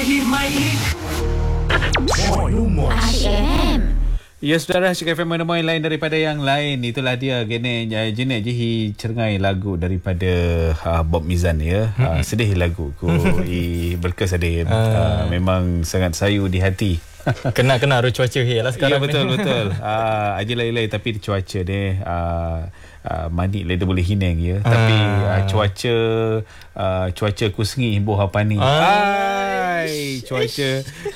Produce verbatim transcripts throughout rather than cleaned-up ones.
Ya saudara, Asyik F M mana main lain daripada yang lain. Itulah dia gini jenis je hi cengai lagu daripada uh, Bob Mizan ya. Uh, sedih lagu ku i berkesan dia. Uh, memang sangat sayu di hati. Kena-kena arus cuaca hi lah sekarang. Ya betul ni. betul. Ah uh, aje lai-lai tapi cuaca dia uh, uh, manik le dia boleh hinang ya. Uh. Tapi uh, cuaca uh, cuaca kusngi boh apa ni. Ai cuaca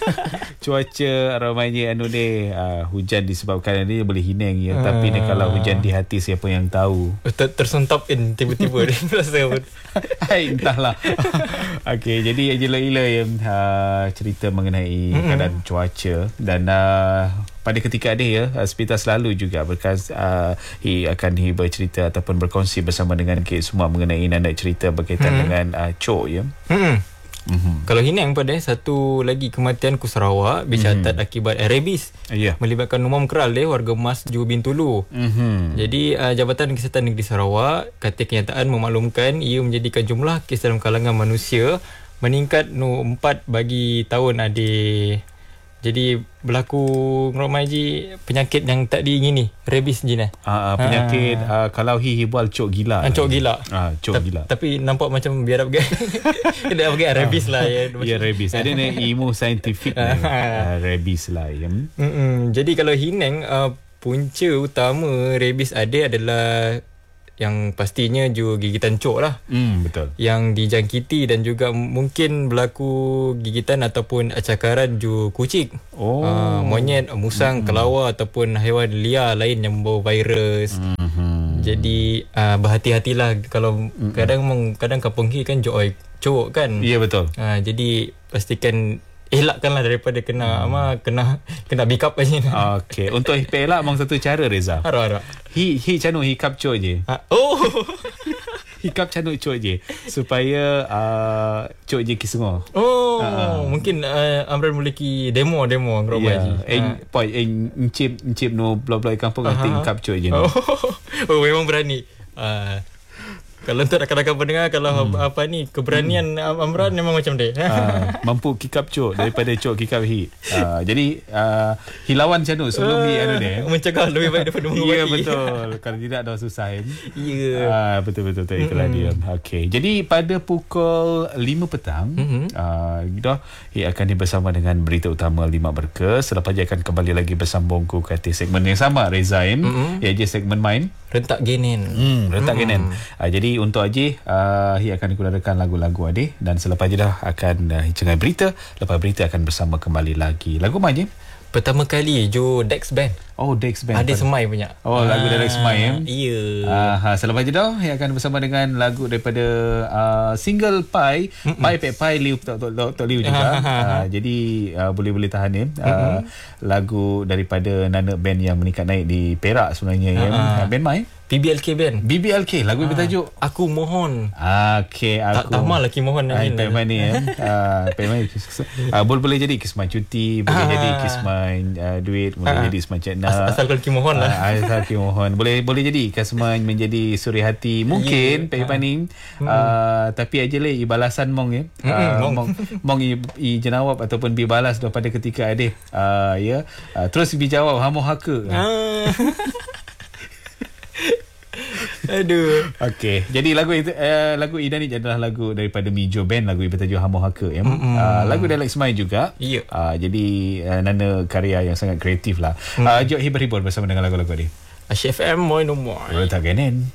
cuaca ramainya anu dia uh, hujan disebabkan dia boleh hinang ya. Uh. Tapi ni kalau hujan di hati siapa yang tahu. Ter- tersontap in tiba-tiba dia rasa pun. Hai entahlah. Okey, jadi aje lai-lai uh, cerita mengenai mm-hmm. keadaan cuaca. Dan uh, pada ketika ada ya Spita selalu juga berkas uh, hi akan hi bercerita ataupun berkongsi bersama dengan kita semua mengenai nanda cerita berkaitan hmm. dengan uh, cok ya. Hmm. Mm-hmm. Kalau hinang pada satu lagi kematian ku Sarawak bercatat mm-hmm. akibat rabies yeah. melibatkan umum keral dia warga Mas Johor Bintulu. Mm-hmm. Jadi uh, Jabatan Kesihatan Negeri Sarawak kata kenyataan memaklumkan ia menjadikan jumlah kes dalam kalangan manusia meningkat no empat bagi tahun adik. Jadi berlaku Ngerok Maji penyakit yang tak diingini, rabies je nah. Uh, penyakit uh, kalau hi hibual cok gila. Uh, cok gila. Ah, uh, cok Ta- gila. Tapi nampak macam biar apa dia apa rabies lah ya. Ya rabies. Ada ni ilmu saintifik uh, rabies lah ya. Mm-mm. Jadi kalau hinang uh, punca utama rabies ada adalah yang pastinya juga gigitan cok lah. Hmm, betul. Yang dijangkiti dan juga mungkin berlaku gigitan ataupun cakaran juga kucing. Oh. Uh, monyet, musang, hmm. kelawar ataupun haiwan liar lain yang membawa virus. Hmm. Jadi uh, berhati-hatilah kalau hmm. kadang kadang kampung hi kan joy cok kan. Ya, betul. Uh, jadi pastikan elakkanlah daripada kena hmm. ama kena kena backup aja. Okey, untuk elak mong satu cara Reza. Harap-harap. Hi hi canu hi kap cok je. Ha, oh. Hi kap canu cok je supaya uh, cok je kisungo. Oh, uh, mungkin uh, Amran boleh ki demo demo ngrok yeah. je. Eh uh. poi eh encip encip no blok-blok kampung uh-huh. ting kap cok je no. Oh, oh memang berani. Uh, Kalau untuk rakan-rakan pendengar, kalau hmm. apa ni keberanian hmm. Amran memang macam dia. Uh, mampu kikap cok daripada cok kikap hi. Uh, jadi uh, hilawan macam tu sebelum uh, hi anu dia. Mencegah lebih baik daripada mengubati. Ya betul. Kalau tidak dah susah kan. Ya. Uh, betul betul betul itulah hmm. dia. Okey. Jadi pada pukul lima petang hmm. uh, dah hi akan bersama dengan berita utama lima berkas. Selepas dia akan kembali lagi bersambung ku ke segmen yang sama Rezaim, hmm. iaitu segmen main rentak genen. Hmm, rentak hmm. genen. Uh, jadi untuk Aji uh, ia akan digunakan lagu-lagu Adi dan selepas je dah akan uh, cengai berita. Lepas berita akan bersama kembali lagi. Lagu mana je? Pertama kali Jo Dex Band. Oh, Dex Band. Ada Semai punya. Oh, lagu dari Dex Semai ya. Iya. Ah, selepas je dah ia akan bersama dengan lagu daripada uh, single Pai, Mm-mm. Pai Pek Pai Liu Tok Tok Tok Liu juga. uh, jadi uh, boleh-boleh tahan ya. Uh, lagu daripada Nana band yang meningkat naik di Perak sebenarnya ya. Uh, band Mai B B L K band. B B L K lagu yang bertajuk Aku Mohon. Okey, aku. Tak tahu lagi mohon ni. Pai Mai ni ya. Ah, Pai Mai. Boleh boleh jadi kisman cuti, boleh jadi kisman uh, duit, boleh jadi kisman cekna. Asal kalau ki mohon lah. Uh, asal ki mohon. Boleh boleh jadi kisman menjadi suri hati mungkin yeah. Pai Mai. Uh, tapi aja lah balasan mong ya. Uh, mong mong i, i jenawab ataupun bi balas pada ketika ada. Uh, ya. Uh, terus bi jawab hamo haka. Ah. Aduh. Okey. Jadi lagu itu uh, lagu Ida ni adalah lagu daripada Mijo Band, lagu yang bertajuk Hamo Haka ya. Mm-hmm. Uh, lagu dari Alex Mai juga. Ya. Yeah. Uh, jadi uh, nana karya yang sangat kreatif lah. Mm. Uh, jom hibur-hibur bersama dengan lagu-lagu ni. Asyik F M moi no moi. Rentak genen.